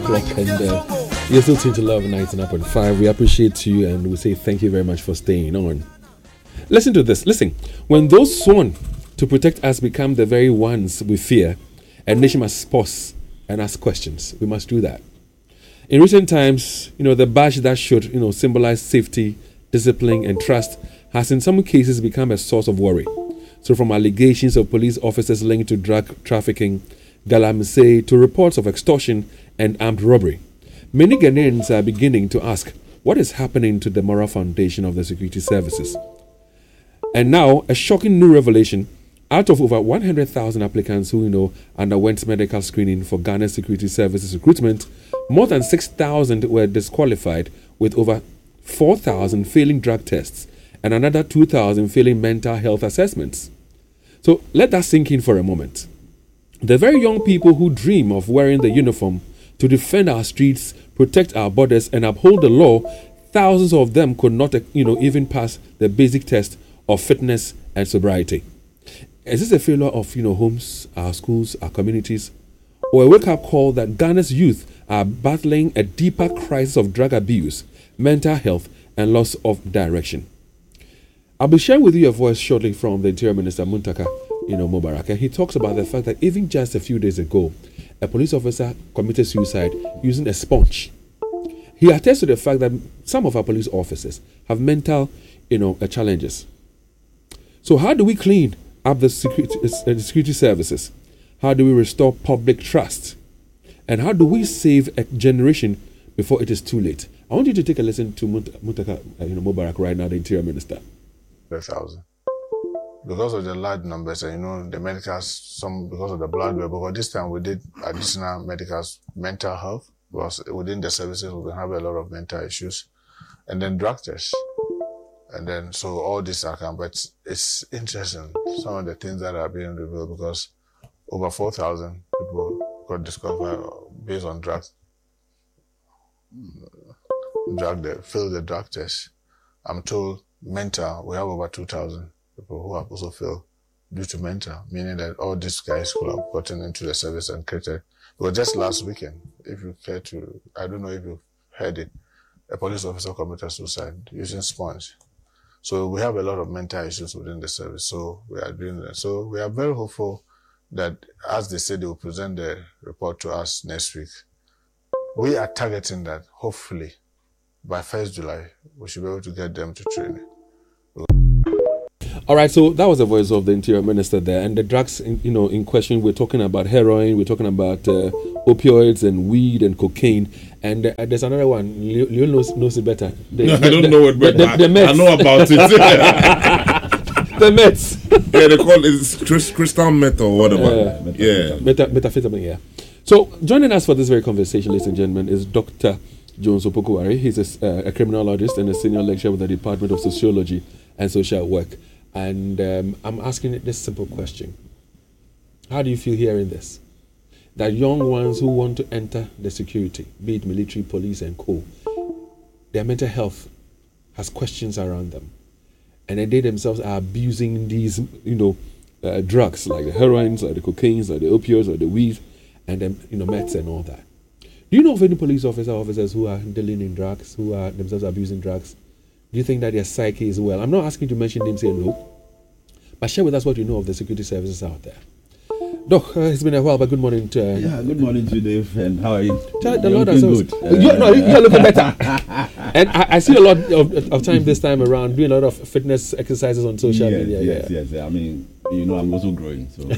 o'clock, and you're still tuned to Love 99.5. We appreciate you, and we say thank you very much for staying on. Listen to this. Listen, when those sworn to protect us become the very ones we fear, a nation must pause and ask questions. We must do that. In recent times, the badge that should, symbolize safety, discipline, and trust has in some cases become a source of worry. So from allegations of police officers linked to drug trafficking, galamsey, to reports of extortion and armed robbery, many Ghanaians are beginning to ask what is happening to the moral foundation of the security services. And now, a shocking new revelation. Out of over 100,000 applicants who, underwent medical screening for Ghana Security Services recruitment, more than 6,000 were disqualified, with over 4,000 failing drug tests and another 2,000 failing mental health assessments. So let that sink in for a moment. The very young people who dream of wearing the uniform to defend our streets, protect our borders, and uphold the law, thousands of them could not, even pass the basic test of fitness and sobriety. Is this a failure of, homes, our schools, our communities, or a wake-up call that Ghana's youth are battling a deeper crisis of drug abuse, mental health, and loss of direction? I'll be sharing with you a voice shortly from the Interior Minister, Muntaka, Mubarak, and he talks about the fact that even just a few days ago, a police officer committed suicide using a sponge. He attests to the fact that some of our police officers have mental, challenges. So how do we clean up the security services? How do we restore public trust? And how do we save a generation before it is too late? I want you to take a listen to Muntaka Mubarak right now, the Interior Minister. 1,000. Because of the large numbers, and the medicals, some because of the blood work, because this time we did additional medicals, mental health, because within the services we have a lot of mental issues, and then drug tests. And then, so all this account, but it's interesting, some of the things that are being revealed, because over 4,000 people got discovered based on drugs. They failed the drug test. I'm told mental, we have over 2,000 people who have also failed due to mental, meaning that all these guys could have gotten into the service and created. Because just last weekend, if you care to, I don't know if you've heard it, a police officer committed suicide using sponge. So we have a lot of mental issues within the service. So we are doing that. So we are very hopeful that, as they said, they will present the report to us next week. We are targeting that, hopefully, by 1st July, we should be able to get them to training. All right, so that was the voice of the Interior Minister there. And the drugs, in question, we're talking about heroin, we're talking about opioids and weed and cocaine. And there's another one. Leon knows it better. I don't know it better. The meds. I know about it. The meds. Yeah, they call it crystal meth or whatever. Methamphetamine, yeah. So joining us for this very conversation, ladies and gentlemen, is Dr. Jones Opokuwari. He's a criminologist and a senior lecturer with the Department of Sociology and Social Work. And I'm asking this simple question. How do you feel hearing this? That young ones who want to enter the security, be it military, police, and co., their mental health has questions around them. And then they themselves are abusing these, drugs, like the heroines, like the cocaines, like the opioids, or the weed, and then, meds and all that. Do you know of any police officers who are dealing in drugs, who are themselves abusing drugs? Do you think that their psyche is well? I'm not asking you to mention names here, no. But share with us what you know of the security services out there. Doc, it's been a while, but good morning to good morning to you, Dave, and how are you? The Lord has good. You're looking better. And I see a lot of time this time around doing a lot of fitness exercises on social media. Yes. I mean, I'm also growing. So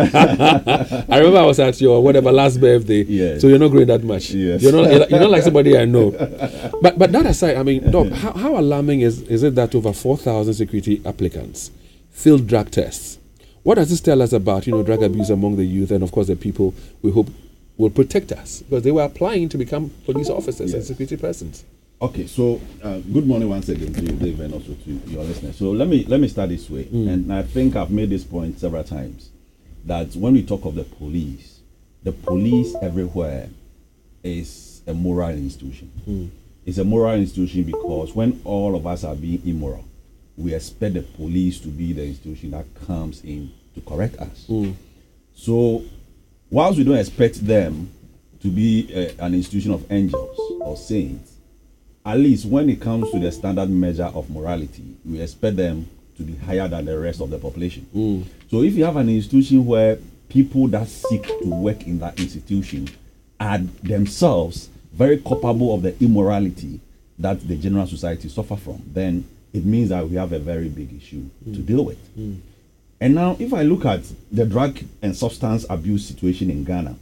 I remember I was at your last birthday. Yes. So you're not growing that much. Yes. You're not like somebody I know. But that aside, I mean, Doc, how alarming is it that over 4,000 security applicants failed drug tests? What does this tell us about, drug abuse among the youth and, of course, the people we hope will protect us? Because they were applying to become police officers and security persons. Okay, so good morning once again to you, Dave, and also to your listeners. So let me start this way. And I think I've made this point several times, that when we talk of the police everywhere is a moral institution. It's a moral institution because when all of us are being immoral, we expect the police to be the institution that comes in to correct us. So whilst we don't expect them to be an institution of angels or saints, at least when it comes to the standard measure of morality, we expect them to be higher than the rest of the population. So if you have an institution where people that seek to work in that institution are themselves very culpable of the immorality that the general society suffer from, then it means that we have a very big issue to deal with. And now, if I look at the drug and substance abuse situation in Ghana,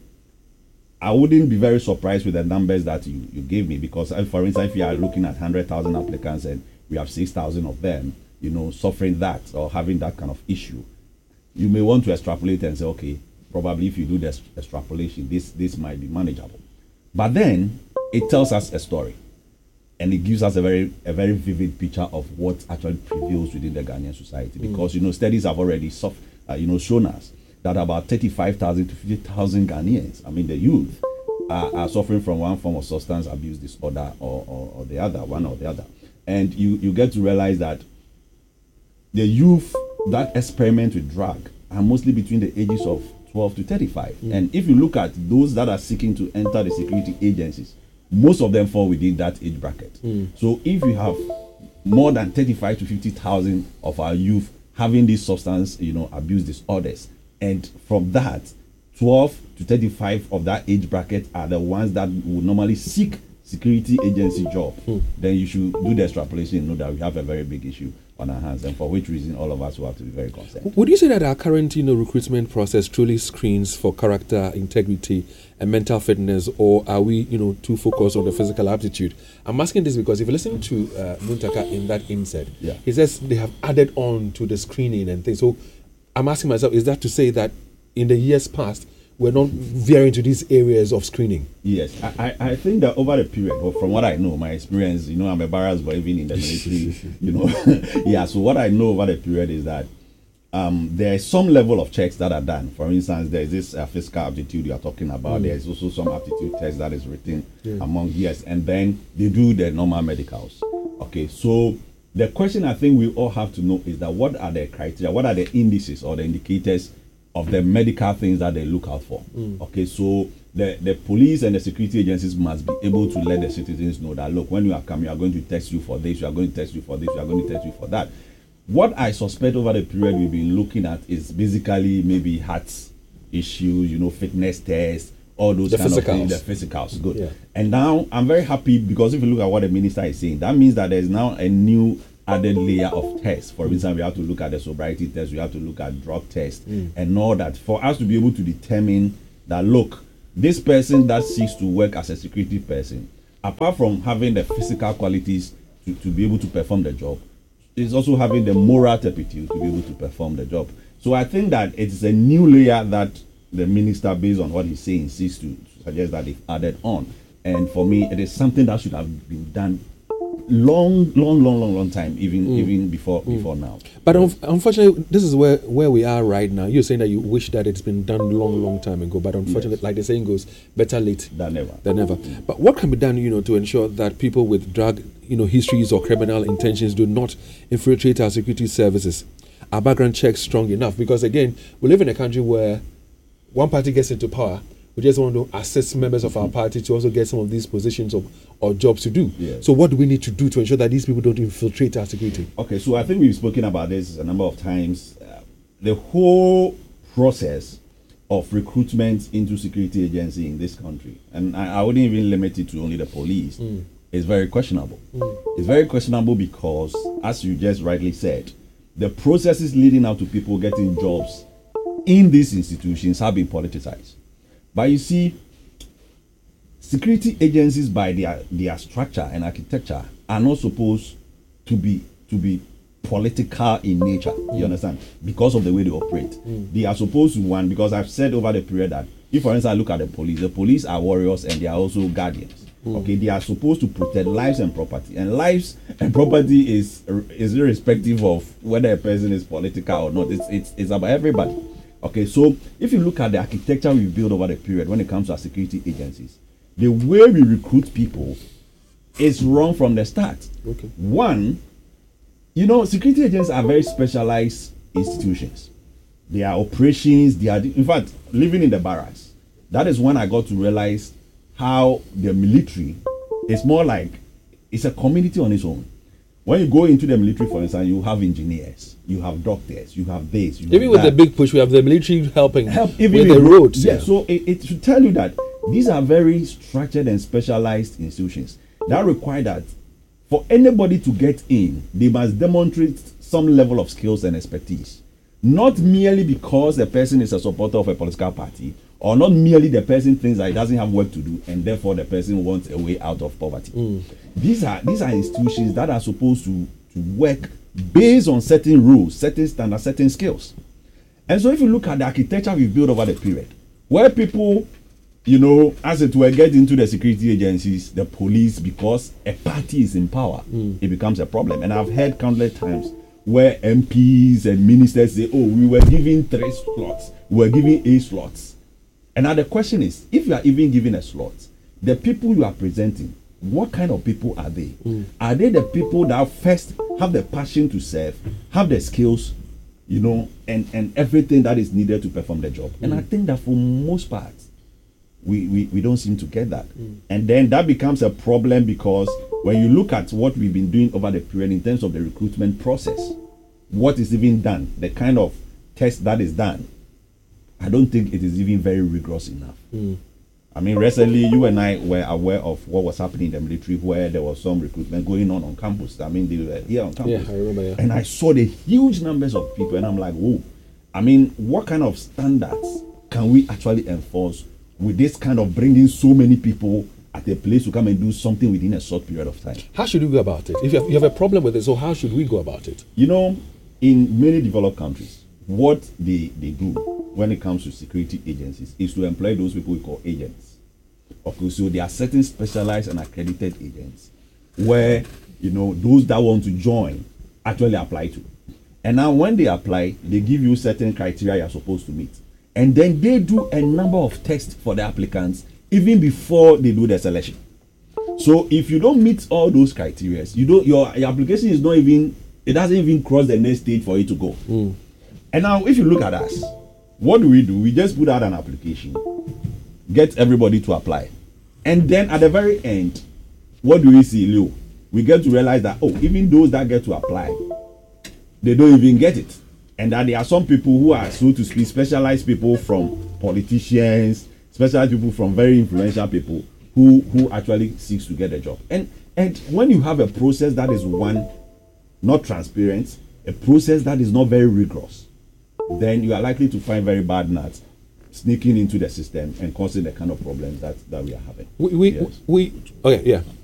I wouldn't be very surprised with the numbers that you gave me, because, for instance, if you are looking at 100,000 applicants and we have 6,000 of them, suffering that or having that kind of issue, you may want to extrapolate and say, okay, probably if you do this extrapolation, this might be manageable. But then it tells us a story, and it gives us a very vivid picture of what actually prevails within the Ghanaian society. Because studies have already shown us that about 35,000 to 50,000 Ghanaians, I mean the youth, are suffering from one form of substance abuse disorder or the other, one or the other. And you get to realize that the youth that experiment with drug are mostly between the ages of 12 to 35. And if you look at those that are seeking to enter the security agencies, most of them fall within that age bracket. So if you have more than 35 to 50,000 of our youth having these substance abuse disorders, and from that 12 to 35 of that age bracket are the ones that would normally seek security agency job, then you should do the extrapolation and know that we have a very big issue on our hands, and for which reason all of us will have to be very concerned. Would you say that our current recruitment process truly screens for character, integrity, and mental fitness, or are we too focused on the physical aptitude? I'm asking this because if you listen to Muntaka in that inset, he says they have added on to the screening and things. So I'm asking myself, is that to say that in the years past we're not veering to these areas of screening? Yes, I think that over the period, from what I know, my experience, I'm a barracks boy, even in the military, so what I know over the period is that there is some level of checks that are done. For instance, there is this physical aptitude you are talking about. There is also some aptitude test that is written among years, and then they do the normal medicals. Okay, so the question I think we all have to know is that what are the criteria, what are the indices or the indicators of the medical things that they look out for? Okay, so the police and the security agencies must be able to let the citizens know that, look, when you are coming, you are going to test you for this, you are going to test you for this, you are going to test you for that. What I suspect over the period we've been looking at is basically maybe heart issues, fitness tests, all those kind of things, the physicals. Good. Yeah. And now I'm very happy because if you look at what the minister is saying, that means that there's now a new added layer of tests. For instance, we have to look at the sobriety test, we have to look at drug tests and all that, for us to be able to determine that, look, this person that seeks to work as a security person, apart from having the physical qualities to be able to perform the job, is also having the moral turpitude to be able to perform the job. So I think that it's a new layer that the minister, based on what he's saying, seeks to suggest that they've added on. And for me, it is something that should have been done long time, even before now. But unfortunately, this is where we are right now. You're saying that you wish that it's been done long time ago, but unfortunately, like the saying goes, better late than never. But what can be done, to ensure that people with drug, histories or criminal intentions do not infiltrate our security services? Are background checks strong enough? Because again, we live in a country where one party gets into power, we just want to assist members of our party to also get some of these positions or jobs to do. Yes. So what do we need to do to ensure that these people don't infiltrate our security? Okay, so I think we've spoken about this a number of times. The whole process of recruitment into security agency in this country, and I wouldn't even limit it to only the police, is very questionable. It's very questionable because, as you just rightly said, the processes leading up to people getting jobs in these institutions have been politicized. But you see, security agencies by their structure and architecture are not supposed to be political in nature. You understand? Because of the way they operate. They are supposed to, because I've said over the period that if, for instance, I look at the police are warriors and they are also guardians. Okay, they are supposed to protect lives and property, and lives and property is irrespective of whether a person is political or not. It's about everybody. Okay, so if you look at the architecture we built over the period when it comes to our security agencies, the way we recruit people is wrong from the start. Okay. One, security agents are very specialized institutions. They are operations, in fact, living in the barracks. That is when I got to realize how the military is more like it's a community on its own. When you go into the military, for instance, you have engineers, you have doctors, you have this. Even with the big push, we have the military helping even with the roads. Yeah, so it should tell you that these are very structured and specialized institutions that require that for anybody to get in, they must demonstrate some level of skills and expertise. Not merely because the person is a supporter of a political party, or not merely the person thinks that he doesn't have work to do and therefore the person wants a way out of poverty. These are institutions that are supposed to work based on certain rules, certain standards, certain skills. And so if you look at the architecture we've built over the period, where people, as it were, get into the security agencies, the police, because a party is in power, it becomes a problem. And I've heard countless times where MPs and ministers say, oh, we were giving 3 slots, we were giving 8 slots. And now the question is, if you are even given a slot, the people you are presenting, what kind of people are they? Are they the people that first have the passion to serve, have the skills, and everything that is needed to perform the job? And I think that for most parts, we don't seem to get that. And then that becomes a problem, because when you look at what we've been doing over the period in terms of the recruitment process, what is even done, the kind of test that is done, I don't think it is even very rigorous enough. I mean, recently you and I were aware of what was happening in the military, where there was some recruitment going on campus. I mean, they were here on campus. Yeah, I remember. Yeah. And I saw the huge numbers of people, and I'm like, whoa. I mean, what kind of standards can we actually enforce with this kind of bringing so many people at a place to come and do something within a short period of time? How should we go about it? If you have a problem with it, so how should we go about it? In many developed countries, what they do when it comes to security agencies is to employ those people we call agents. Okay, so there are certain specialized and accredited agents where those that want to join actually apply to. And now when they apply, they give you certain criteria you're supposed to meet. And then they do a number of tests for the applicants even before they do the selection. So if you don't meet all those criteria, your application is not even, it doesn't even cross the next stage for it to go. And now if you look at us, what do? We just put out an application, get everybody to apply. And then at the very end, what do we see, Leo? We get to realize that, even those that get to apply, they don't even get it. And that there are some people who are, so to speak, specialized people from politicians, specialized people from very influential people who actually seeks to get a job. And when you have a process that is not transparent, a process that is not very rigorous, then you are likely to find very bad nuts sneaking into the system and causing the kind of problems that we are having. Okay, yeah.